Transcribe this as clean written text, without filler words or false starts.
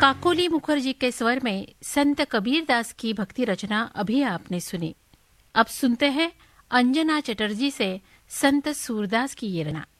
काकोली मुखर्जी के स्वर में संत कबीरदास की भक्ति रचना अभी आपने सुनी। अब सुनते हैं अंजना चटर्जी से संत सूरदास की ये रचना।